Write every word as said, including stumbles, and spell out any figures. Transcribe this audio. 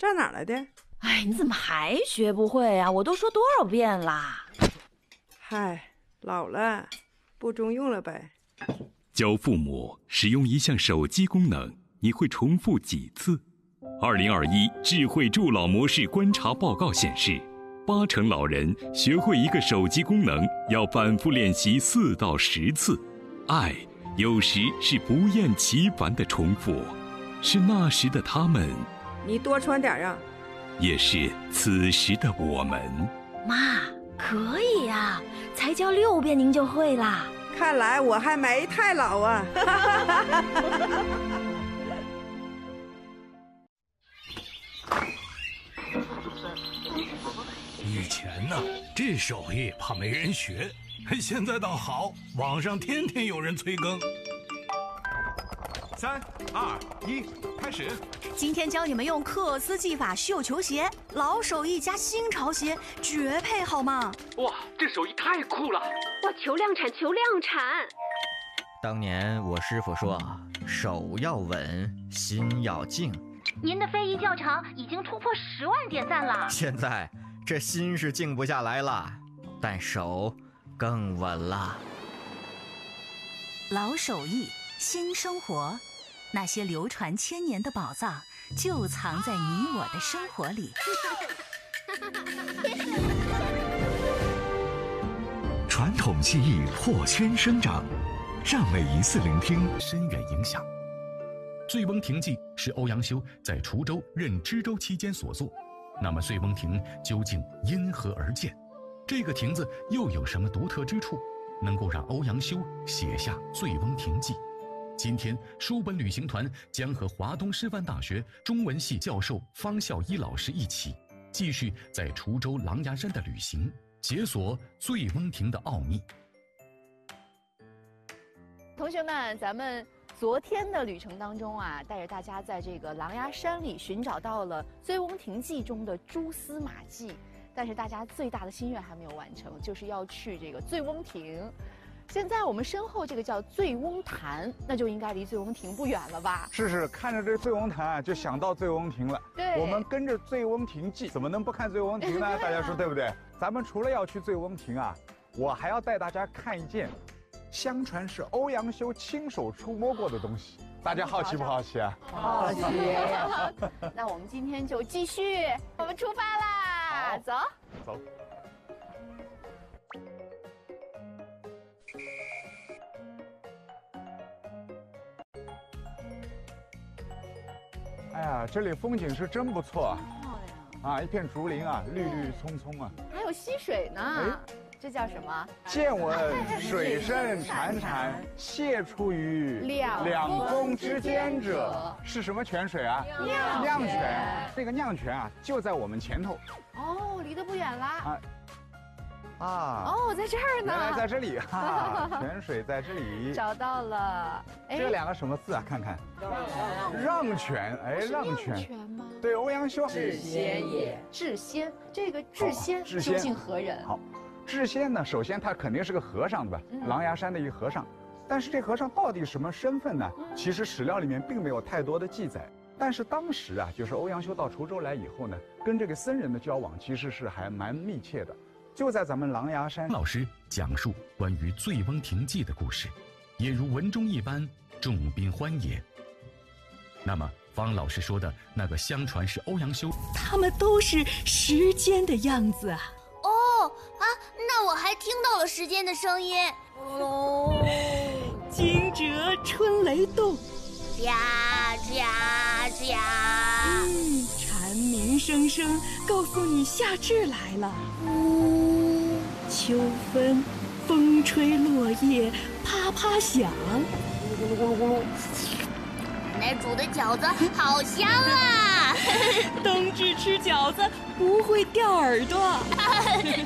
这哪来的？ 哎，你怎么还学不会啊？我都说多少遍啦！ 嗨，老了，不中用了呗。 教父母使用一项手机功能，你会重复几次？二零二一智慧助老模式观察报告显示，八成老人学会一个手机功能要反复练习四到十次。爱有时是不厌其烦的重复，是那时的他们， 你多穿点啊。 也是此时的我们。 妈，可以呀、啊，才教六遍您就会啦。 看来我还没太老啊。 以前呢，这手艺怕没人学，现在倒好，网上天天有人催更。 三二一，开始！ 今天教你们用克斯技法绣球鞋，老手艺加新潮鞋，绝配好吗？ 哇，这手艺太酷了！ 哇，求量产，求量产！ 当年我师傅说，手要稳，心要静。 您的非遗教程已经突破十万点赞了。 现在这心是静不下来了，但手更稳了。 老手艺，新生活。那些流传千年的宝藏，就藏在你我的生活里。 传统技艺破圈生长，让每一次聆听深远影响。《醉翁亭记》是欧阳修在滁州任知州期间所作。那么，醉翁亭究竟因何而建？这个亭子又有什么独特之处，能够让欧阳修写下《醉翁亭记》？今天，书本旅行团将和华东师范大学中文系教授方孝一老师一起，继续在滁州狼牙山的旅行，解锁醉翁亭的奥秘。 同学们，咱们昨天的旅程当中啊，带着大家在这个狼牙山里寻找到了《醉翁亭记》中的蛛丝马迹，但是大家最大的心愿还没有完成，就是要去这个醉翁亭。现在我们身后这个叫醉翁潭，那就应该离醉翁亭不远了吧？ 是是，看着这醉翁潭啊，就想到醉翁亭了。 对， 我们跟着《醉翁亭记》，怎么能不看醉翁亭呢？大家说对不对？咱们除了要去醉翁亭啊，我还要带大家看一件，相传是欧阳修亲手触摸过的东西。大家好奇不好奇啊？ 好奇。那我们今天就继续，我们出发啦！走走。哎呀，这里风景是真不错， 漂亮啊！一片竹林啊，绿绿葱葱啊， 还有溪水呢。这叫什么？ 见闻水声潺潺，泻出于两峰之间者，是什么泉水啊？ 酿泉。这个酿泉啊，就在我们前头。 哦，离得不远啦。啊。 啊哦，在这儿呢， 原来在这里哈，泉水在这里， 找到了。 这两个什么字啊？看看，让泉，哎，让泉吗？ 对，欧阳修。 智仙也，智仙，这个智仙究竟何人？ 好，智仙呢，首先他肯定是个和尚，对吧？狼牙山的一个和尚，但是这和尚到底什么身份呢？其实史料里面并没有太多的记载。但是当时啊，就是欧阳修到滁州来以后呢，跟这个僧人的交往其实是还蛮密切的。就在咱们狼牙山， 老师讲述关于《醉翁亭记》的故事，也如文中一般众宾欢也。那么方老师说的那个相传是欧阳修， 他们都是时间的样子啊。 哦啊，那我还听到了时间的声音。 哦，惊蛰春雷动， 喳喳喳。 嗯，蝉鸣声声告诉你夏至来了。 嗯， 秋分，风吹落叶啪啪响。 咕噜咕噜咕噜。奶奶煮的饺子好香啊！ 冬至吃饺子不会掉耳朵。